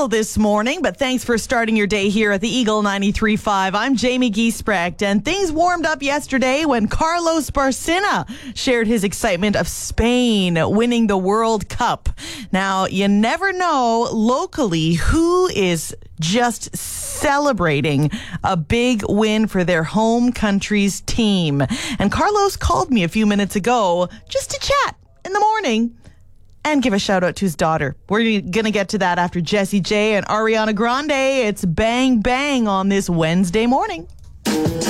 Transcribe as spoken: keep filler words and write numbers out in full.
drizzle this morning, but thanks for starting your day here at the Eagle ninety-three point five. I'm Jamie Giesbrecht, and things warmed up yesterday when Carlos Barcina shared his excitement of Spain winning the World Cup. Now, you never know locally who is just celebrating a big win for their home country's team. And Carlos called me a few minutes ago just to chat in the morning and give a shout out to his daughter. We're going to get to that after Jessie J and Ariana Grande. It's Bang Bang on this Wednesday morning.